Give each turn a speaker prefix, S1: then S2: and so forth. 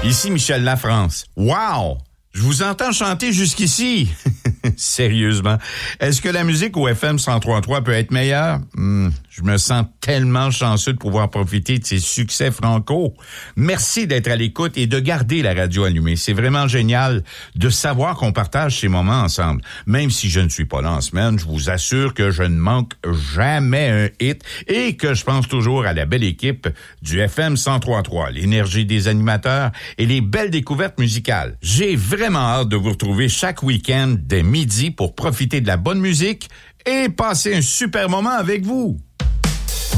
S1: Ici Michel Lafrance. Wow! Je vous entends chanter jusqu'ici. Sérieusement. Est-ce que la musique au FM 103.3 peut être meilleure? Je me sens tellement chanceux de pouvoir profiter de ces succès franco. Merci d'être à l'écoute et de garder la radio allumée. C'est vraiment génial de savoir qu'on partage ces moments ensemble. Même si je ne suis pas là en semaine, je vous assure que je ne manque jamais un hit et que je pense toujours à la belle équipe du FM 103.3, l'énergie des animateurs et les belles découvertes musicales. J'ai vraiment hâte de vous retrouver chaque week-end dès midi pour profiter de la bonne musique et passer un super moment avec vous.